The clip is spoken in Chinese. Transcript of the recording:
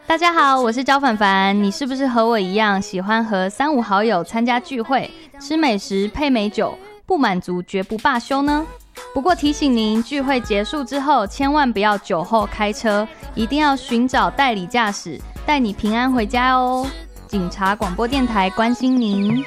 大家好，我是焦凡凡。你是不是和我一样喜欢和3、5好友参加聚会，吃美食配美酒，不满足绝不罢休呢？不过提醒您，聚会结束之后，千万不要酒后开车，一定要寻找代理驾驶，带你平安回家哦。警察广播电台关心您。